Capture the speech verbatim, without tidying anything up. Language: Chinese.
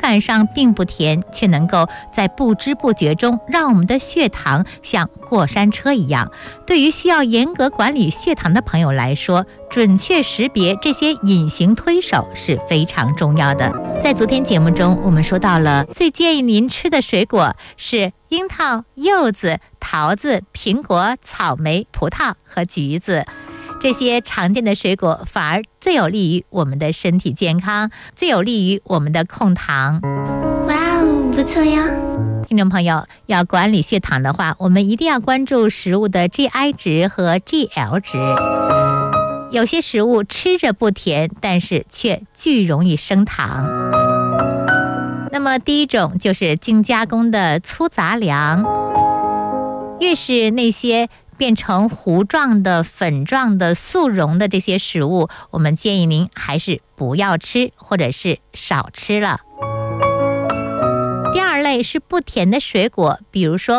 感上并不甜，却能够在不知不觉中让我们的血糖像过山车一样。对于需要严格管理血糖的朋友来说，准确识别这些隐形推手是非常重要的。在昨天节目中，我们说到了最建议您吃的水果是樱桃、柚子、桃子、苹果、草莓、葡萄和橘子。这些常见的水果反而最有利于我们的身体健康，最有利于我们的控糖。 哇哦，不错哟！ 听众朋友，要管理血糖的话，我们一定要关注食物的 G I 值和 G L 值。有些食物吃着不甜，但是却巨容易升糖。那么第一种就是精加工的粗杂粮，越是那些变成糊状的、粉状的、速溶的这些食物，我们建议您还是不要吃，或者是少吃了。第二类是不甜的水果，比如说